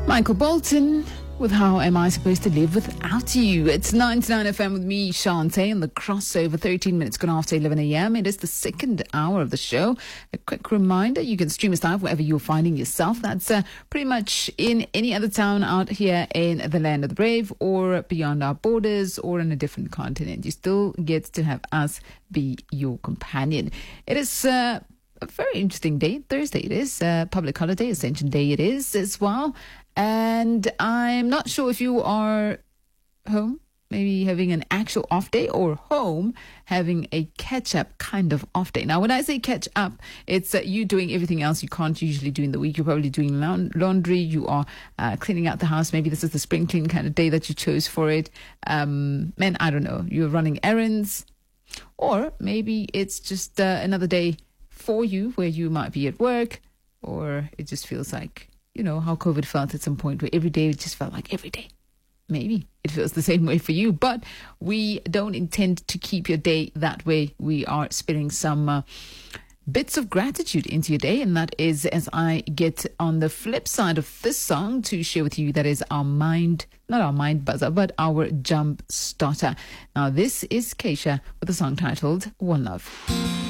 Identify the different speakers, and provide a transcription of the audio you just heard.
Speaker 1: Michael Bolton with How Am I Supposed to Live Without You? It's 99 FM with me, Shantae, and the crossover, 13 minutes gone after 11 a.m. It is the second hour of the show. A quick reminder, you can stream us live wherever you're finding yourself. That's pretty much in any other town out here in the land of the brave or beyond our borders or in a different continent. You still get to have us be your companion. It is a very interesting day. Thursday it is. Public holiday, Ascension Day it is as well. And I'm not sure if you are home, maybe having an actual off day, or home having a catch-up kind of off day. Now, when I say catch-up, it's you doing everything else you can't usually do in the week. You're probably doing laundry. You are cleaning out the house. Maybe this is the spring clean kind of day that you chose for it. I don't know. You're running errands. Or maybe it's just another day for you where you might be at work, or it just feels like, you know, how COVID felt at some point where every day it just felt like every day. Maybe it feels the same way for you, but we don't intend to keep your day that way. We are spilling some bits of gratitude into your day, and that is as I get on the flip side of this song to share with you. That is our mind, not our mind buzzer, but our jump starter. Now, this is Keisha with a song titled One Love.